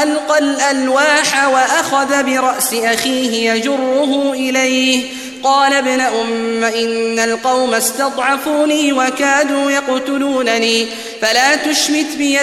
وألقى الألواح وأخذ برأس أخيه يجره إليه قال ابن أم إن القوم استضعفوني وكادوا يقتلونني فلا تشمت بي